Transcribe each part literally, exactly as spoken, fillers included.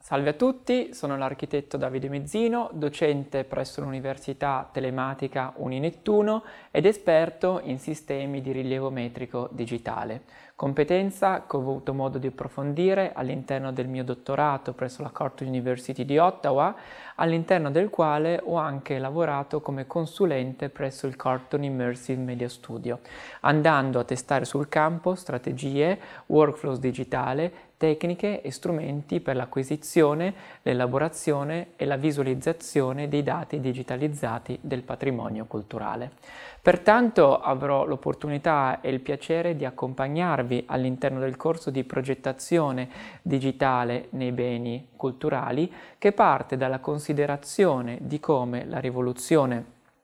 Salve a tutti, sono l'architetto Davide Mezzino, docente presso l'Università Telematica Uninettuno ed esperto in sistemi di rilievo metrico digitale, competenza che ho avuto modo di approfondire all'interno del mio dottorato presso la Carleton University di Ottawa, all'interno del quale ho anche lavorato come consulente presso il Carleton Immersive Media Studio, andando a testare sul campo strategie, workflows digitale, tecniche e strumenti per l'acquisizione, l'elaborazione e la visualizzazione dei dati digitalizzati del patrimonio culturale. Pertanto avrò l'opportunità e il piacere di accompagnarvi all'interno del corso di progettazione digitale nei beni culturali, che parte dalla considerazione di come la rivoluzione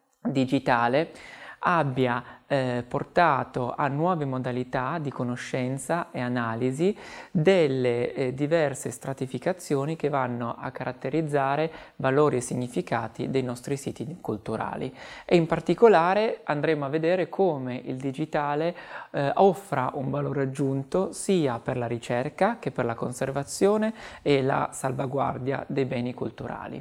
digitale abbia eh, portato a nuove modalità di conoscenza e analisi delle eh, diverse stratificazioni che vanno a caratterizzare valori e significati dei nostri siti culturali. E in particolare andremo a vedere come il digitale eh, offra un valore aggiunto sia per la ricerca che per la conservazione e la salvaguardia dei beni culturali.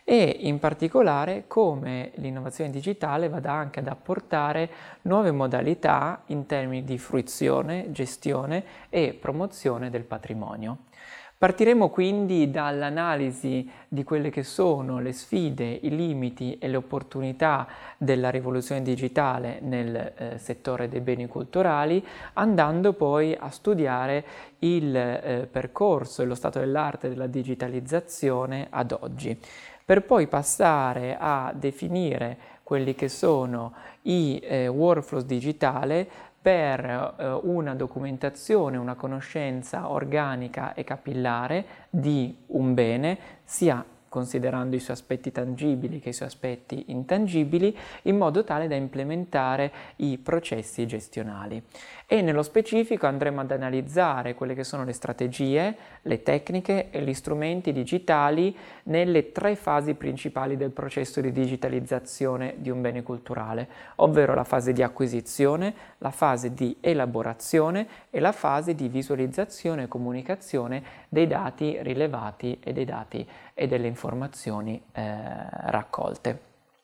E in particolare come l'innovazione digitale vada anche ad apportare nuove modalità in termini di fruizione, gestione e promozione del patrimonio. Partiremo quindi dall'analisi di quelle che sono le sfide, i limiti e le opportunità della rivoluzione digitale nel eh, settore dei beni culturali, andando poi a studiare il eh, percorso e lo stato dell'arte della digitalizzazione ad oggi, per poi passare a definire quelli che sono i eh, workflows digitali per eh, una documentazione, una conoscenza organica e capillare di un bene, sia considerando i suoi aspetti tangibili che i suoi aspetti intangibili, in modo tale da implementare i processi gestionali. E nello specifico andremo ad analizzare quelle che sono le strategie, le tecniche e gli strumenti digitali nelle tre fasi principali del processo di digitalizzazione di un bene culturale, ovvero la fase di acquisizione, la fase di elaborazione e la fase di visualizzazione e comunicazione dei dati rilevati e dei dati e delle informazioni eh, raccolte.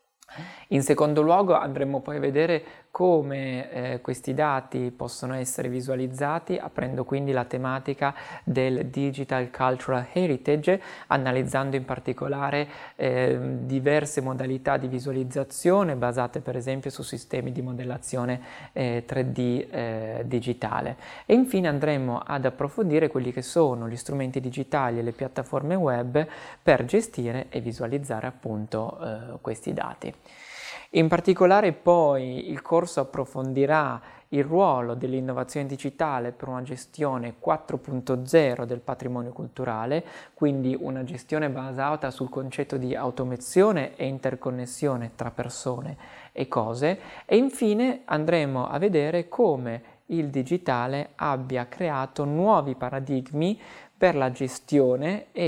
In secondo luogo andremo poi a vedere come eh, questi dati possono essere visualizzati, aprendo quindi la tematica del Digital Cultural Heritage, analizzando in particolare eh, diverse modalità di visualizzazione basate per esempio su sistemi di modellazione eh, tre D eh, digitale. E infine andremo ad approfondire quelli che sono gli strumenti digitali e le piattaforme web per gestire e visualizzare appunto eh, questi dati. In particolare poi il corso approfondirà il ruolo dell'innovazione digitale per una gestione quattro punto zero del patrimonio culturale, quindi una gestione basata sul concetto di automazione e interconnessione tra persone e cose, e infine andremo a vedere come il digitale abbia creato nuovi paradigmi per la gestione e